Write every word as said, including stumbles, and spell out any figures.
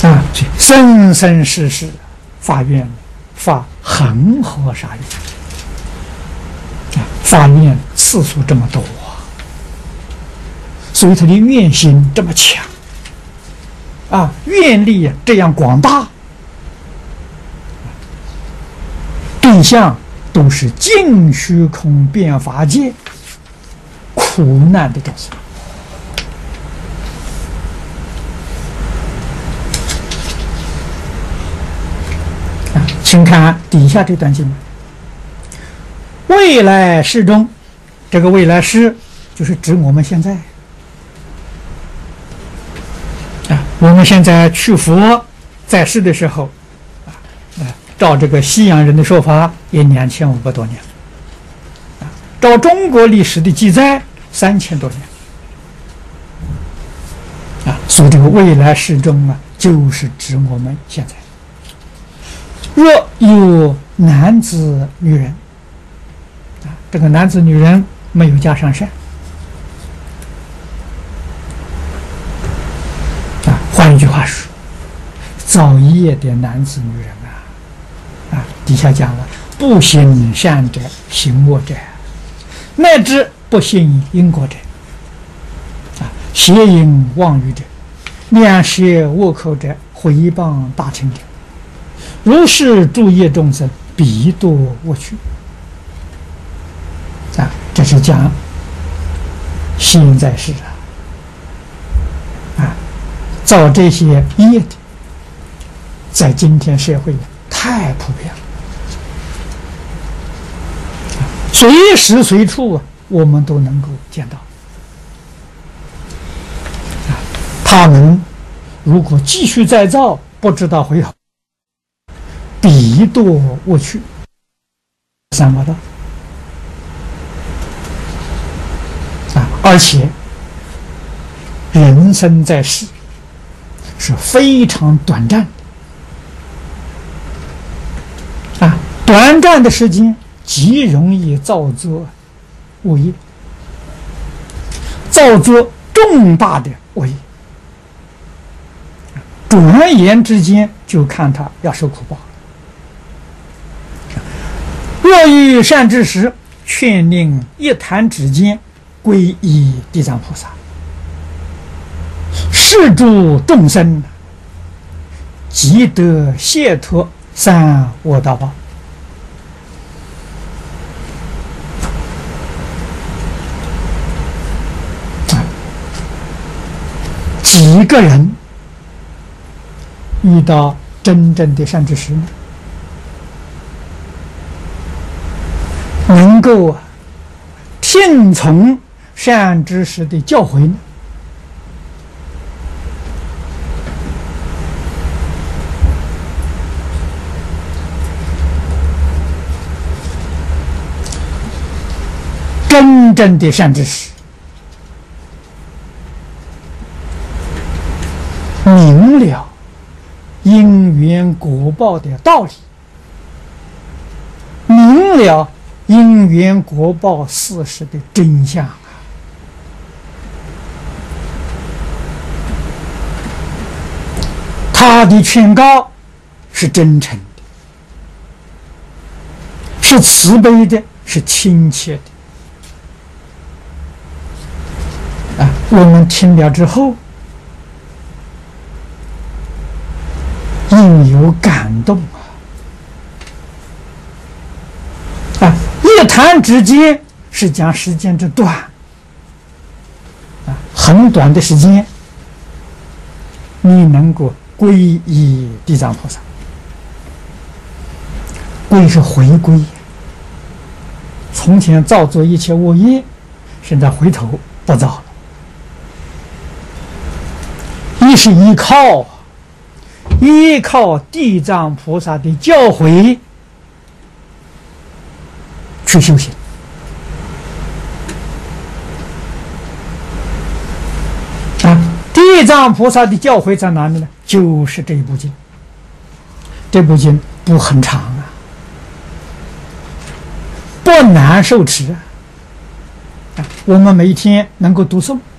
啊，生生世世发愿发恒河沙愿，啊，发愿次数这么多啊，所以他的愿心这么强，啊，愿力这样广大，对象都是尽虚空遍法界苦难的众生。请看底下这段经文：未来世中，这个未来世就是指我们现在啊，我们现在去佛在世的时候啊，照这个西洋人的说法，也两千五百多年啊，照中国历史的记载，三千多年啊，所以这个未来世中啊，就是指我们现在。若有男子女人啊，这个男子女人没有加上善啊，换一句话说，造业的男子女人啊，啊，底下讲了，不行善者，行恶者，乃至不信因果者，啊，邪淫妄语者，两舌恶口者，毁谤大乘者。如是诸业众生，彼堕恶趣。啊，这是讲现在世啊，啊，造这些业的，在今天社会太普遍了，啊，随时随处啊，我们都能够见到。啊，他们如果继续再造，不知道回头。彼堕恶趣，三恶道啊！而且人生在世是非常短暂的啊，短暂的时间极容易造作恶业，造作重大的恶业，转眼之间就看他要受苦报。若遇善知识，劝令一弹指间，皈依地藏菩萨，是诸众生即得解脱三恶道报。几个人遇到真正的善知识呢？能够听从善知识的教诲呢？真正的善知识明了因缘果报的道理，明了因缘果报事实的真相啊！他的劝告是真诚的，是慈悲的，是亲切的啊！我们听了之后，应有感动啊！啊！一弹指间是讲时间之短啊，很短的时间，你能够皈依地藏菩萨，皈是回归，从前造作一切恶业，现在回头不造了，一是依靠依靠地藏菩萨的教诲去修行啊！地藏菩萨的教诲在哪里呢？就是这一部经。这部经不很长啊，不难受持啊！啊，我们每天能够读诵，